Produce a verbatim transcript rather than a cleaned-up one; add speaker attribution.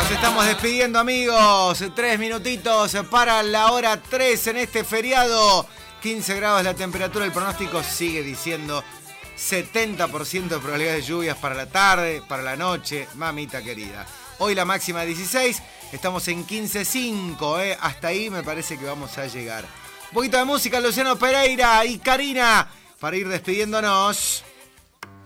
Speaker 1: Nos estamos despidiendo, amigos. Tres minutitos para la hora tres en este feriado. quince grados la temperatura. El pronóstico sigue diciendo setenta por ciento de probabilidades de lluvias para la tarde, para la noche. Mamita querida. Hoy la máxima dieciséis. Estamos en quince punto cinco. ¿eh? Hasta ahí me parece que vamos a llegar. Un poquito de música, Luciano Pereira y Karina, para ir despidiéndonos.